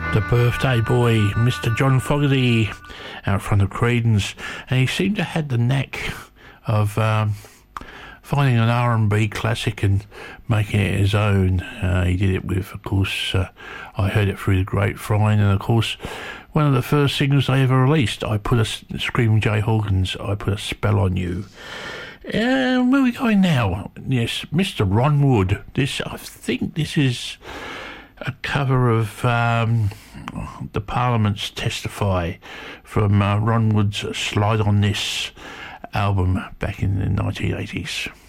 The birthday boy, Mr. John Fogerty, out front of Creedence, and he seemed to have the knack of finding an R&B classic and making it his own. He did it with, of course, I Heard It Through the Grapevine, and of course, one of the first singles they ever released, Screaming Jay Hawkins, I Put a Spell on You. Where are we going now? Yes, Mr. Ron Wood. I think this is a cover of the Parliaments Testify from Ron Wood's Slide on This album back in the 1980s.